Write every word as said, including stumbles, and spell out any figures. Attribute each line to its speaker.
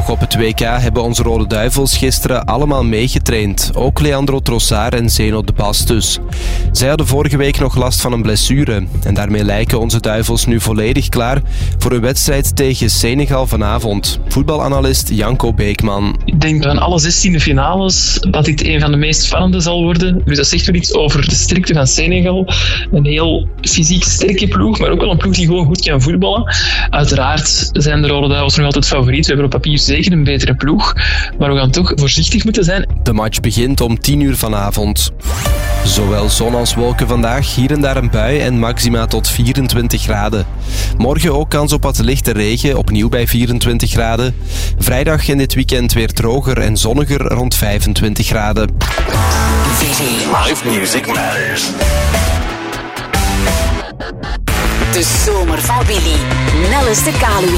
Speaker 1: Nog op het W K hebben onze Rode Duivels gisteren allemaal meegetraind. Ook Leandro Trossard en Zeno de Bas dus. Zij hadden vorige week nog last van een blessure. En daarmee lijken onze Duivels nu volledig klaar voor een wedstrijd tegen Senegal vanavond. Voetbalanalist Janko Beekman.
Speaker 2: Ik denk van alle zestien finales dat dit een van de meest spannende zal worden. Dus dat zegt wel iets over de sterkte van Senegal. Een heel fysiek sterke ploeg, maar ook wel een ploeg die gewoon goed kan voetballen. Uiteraard zijn de Rode Duivels nog altijd favoriet. We hebben op papier zeker een betere ploeg, maar we gaan toch voorzichtig moeten zijn.
Speaker 1: De match begint om tien uur vanavond. Zowel zon als wolken vandaag, hier en daar een bui en maxima tot vierentwintig graden. Morgen ook kans op wat lichte regen, opnieuw bij vierentwintig graden. Vrijdag en dit weekend weer droger en zonniger rond vijfentwintig graden.
Speaker 3: Live music matters.
Speaker 4: De zomer van Willy. Nelles de Kalu.